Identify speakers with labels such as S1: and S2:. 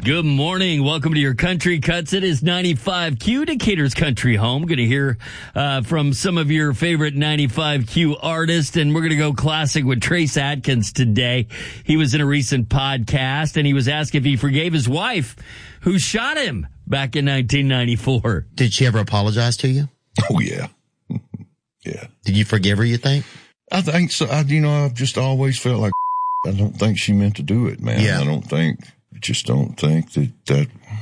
S1: Good morning. Welcome to your Country Cuts. It is 95Q, Decatur's country home. Going to hear from some of your favorite 95Q artists, and we're going to go classic with Trace Adkins today. He was in a recent podcast, and he was asked if he forgave his wife who shot him back in 1994.
S2: Did she ever apologize to you?
S3: Oh, yeah. Yeah.
S2: Did you forgive her, you think?
S3: I think so. I've just always felt like I don't think she meant to do it, man.
S2: Yeah.
S3: I just don't think that